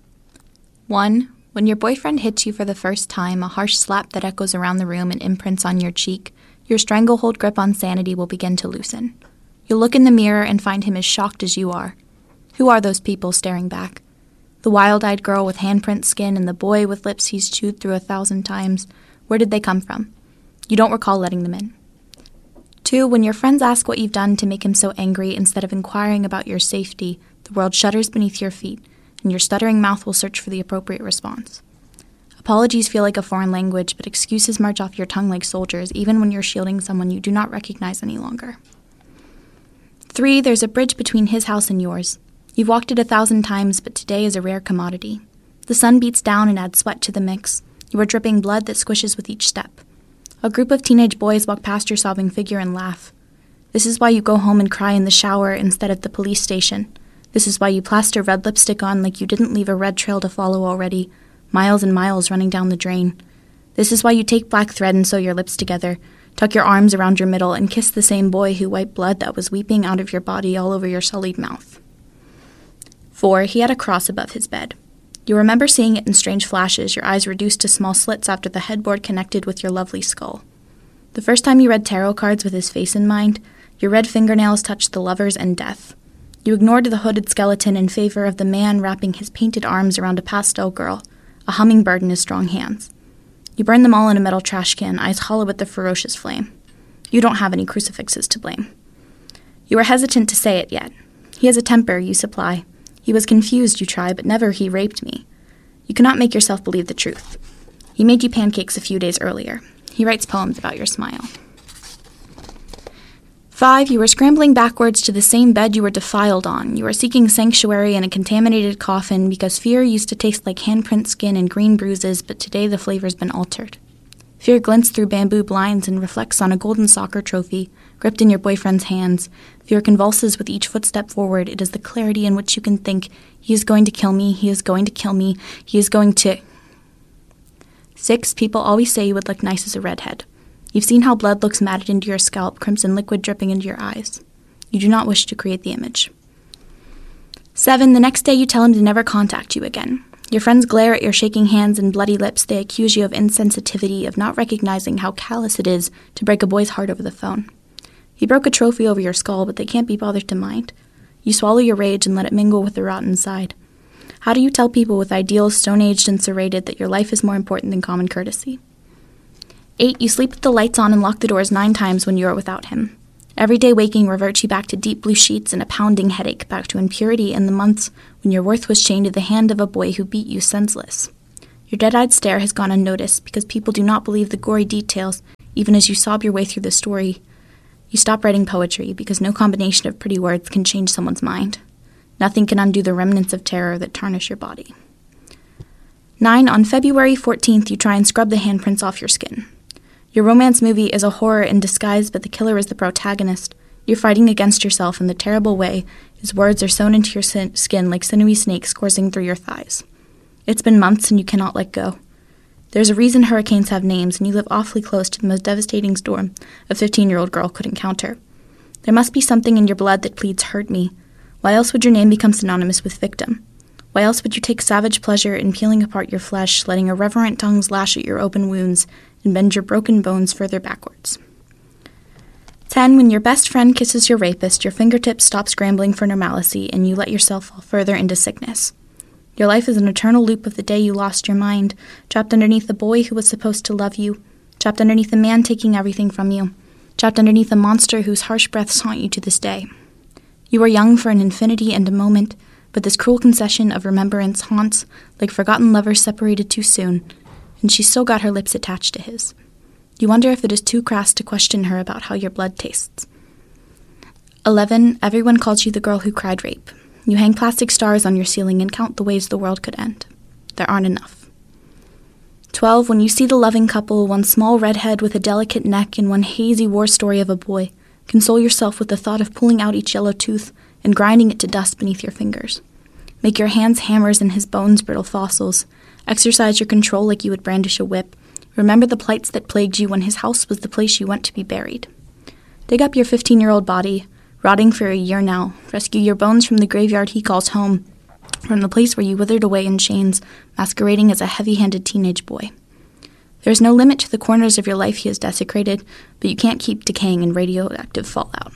Speaker 18: One, when your boyfriend hits you for the first time, a harsh slap that echoes around the room and imprints on your cheek, your stranglehold grip on sanity will begin to loosen. You'll look in the mirror and find him as shocked as you are. Who are those people staring back? The wild-eyed girl with handprint skin and the boy with lips he's chewed through a thousand times. Where did they come from? You don't recall letting them in. Two, when your friends ask what you've done to make him so angry, instead of inquiring about your safety, the world shudders beneath your feet, and your stuttering mouth will search for the appropriate response. Apologies feel like a foreign language, but excuses march off your tongue like soldiers, even when you're shielding someone you do not recognize any longer. Three, there's a bridge between his house and yours. You've walked it a thousand times, but today is a rare commodity. The sun beats down and adds sweat to the mix. You are dripping blood that squishes with each step. A group of teenage boys walk past your sobbing figure and laugh. This is why you go home and cry in the shower instead of the police station. This is why you plaster red lipstick on like you didn't leave a red trail to follow already, miles and miles running down the drain. This is why you take black thread and sew your lips together, tuck your arms around your middle, and kiss the same boy who wiped blood that was weeping out of your body all over your sullied mouth. Four, he had a cross above his bed. You remember seeing it in strange flashes, your eyes reduced to small slits after the headboard connected with your lovely skull. The first time you read tarot cards with his face in mind, your red fingernails touched the lovers and death. You ignored the hooded skeleton in favor of the man wrapping his painted arms around a pastel girl, a hummingbird in his strong hands. You burned them all in a metal trash can, eyes hollow with the ferocious flame. You don't have any crucifixes to blame. You are hesitant to say it yet. He has a temper, you supply. He was confused, you try, but never he raped me. You cannot make yourself believe the truth. He made you pancakes a few days earlier. He writes poems about your smile. Five, you were scrambling backwards to the same bed you were defiled on. You were seeking sanctuary in a contaminated coffin because fear used to taste like handprint skin and green bruises, but today the flavor's been altered. Fear glints through bamboo blinds and reflects on a golden soccer trophy, gripped in your boyfriend's hands. Fear convulses with each footstep forward. It is the clarity in which you can think, he is going to kill me, he is going to kill me, he is going to... Six, people always say you would look nice as a redhead. You've seen how blood looks matted into your scalp, crimson liquid dripping into your eyes. You do not wish to create the image. Seven, the next day you tell him to never contact you again. Your friends glare at your shaking hands and bloody lips. They accuse you of insensitivity, of not recognizing how callous it is to break a boy's heart over the phone. He broke a trophy over your skull, but they can't be bothered to mind. You swallow your rage and let it mingle with the rot inside. How do you tell people with ideals stone-aged and serrated that your life is more important than common courtesy? Eight, you sleep with the lights on and lock the doors nine times when you are without him. Every day waking reverts you back to deep blue sheets and a pounding headache, back to impurity and the months when your worth was chained to the hand of a boy who beat you senseless. Your dead-eyed stare has gone unnoticed because people do not believe the gory details, even as you sob your way through the story. You stop writing poetry because no combination of pretty words can change someone's mind. Nothing can undo the remnants of terror that tarnish your body. Nine, on February fourteenth, you try and scrub the handprints off your skin. Your romance movie is a horror in disguise, but the killer is the protagonist. You're fighting against yourself in the terrible way his words are sewn into your sin- skin like sinewy snakes coursing through your thighs. It's been months and you cannot let go. There's a reason hurricanes have names, and you live awfully close to the most devastating storm a fifteen-year-old girl could encounter. There must be something in your blood that pleads, hurt me. Why else would your name become synonymous with victim? Why else would you take savage pleasure in peeling apart your flesh, letting irreverent tongues lash at your open wounds, and bend your broken bones further backwards? Ten, when your best friend kisses your rapist, your fingertips stop scrambling for normalcy, and you let yourself fall further into sickness. Your life is an eternal loop of the day you lost your mind, trapped underneath the boy who was supposed to love you, trapped underneath the man taking everything from you, trapped underneath the monster whose harsh breaths haunt you to this day. You are young for an infinity and a moment, but this cruel concession of remembrance haunts like forgotten lovers separated too soon, and she's still got her lips attached to his. You wonder if it is too crass to question her about how your blood tastes. Eleven, everyone calls you the girl who cried rape. You hang plastic stars on your ceiling and count the ways the world could end. There aren't enough. Twelve, when you see the loving couple, one small redhead with a delicate neck and one hazy war story of a boy, console yourself with the thought of pulling out each yellow tooth and grinding it to dust beneath your fingers. Make your hands hammers and his bones brittle fossils. Exercise your control like you would brandish a whip. Remember the plights that plagued you when his house was the place you went to be buried. Dig up your fifteen-year-old body, rotting for a year now. Rescue your bones from the graveyard he calls home, from the place where you withered away in chains, masquerading as a heavy-handed teenage boy. There is no limit to the corners of your life he has desecrated, but you can't keep decaying in radioactive fallout.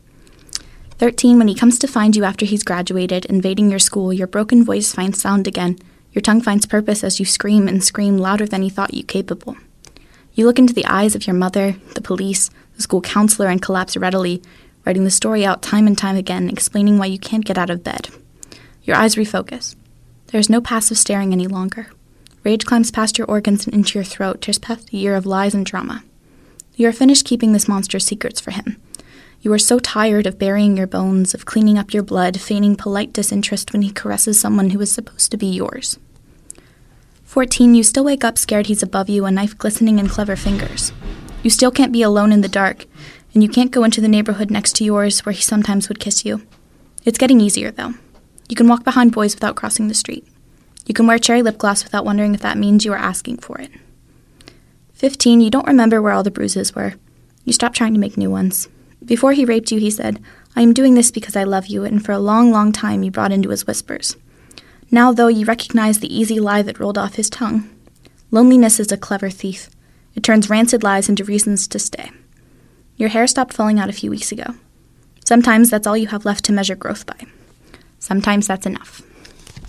Speaker 18: Thirteen, when he comes to find you after he's graduated, invading your school, your broken voice finds sound again. Your tongue finds purpose as you scream and scream louder than he thought you capable. You look into the eyes of your mother, the police, the school counselor, and collapse readily, writing the story out time and time again, explaining why you can't get out of bed. Your eyes refocus. There is no passive staring any longer. Rage climbs past your organs and into your throat, tears past a year of lies and drama. You are finished keeping this monster's secrets for him. You are so tired of burying your bones, of cleaning up your blood, feigning polite disinterest when he caresses someone who is supposed to be yours. Fourteen, you still wake up scared he's above you, a knife glistening in clever fingers. You still can't be alone in the dark, and you can't go into the neighborhood next to yours where he sometimes would kiss you. It's getting easier, though. You can walk behind boys without crossing the street. You can wear cherry lip gloss without wondering if that means you are asking for it. Fifteen, you don't remember where all the bruises were. You stop trying to make new ones. Before he raped you, he said, "I am doing this because I love you," and for a long, long time you brought into his whispers. Now, though, you recognize the easy lie that rolled off his tongue. Loneliness is a clever thief. It turns rancid lies into reasons to stay. Your hair stopped falling out a few weeks ago. Sometimes that's all you have left to measure growth by. Sometimes that's enough.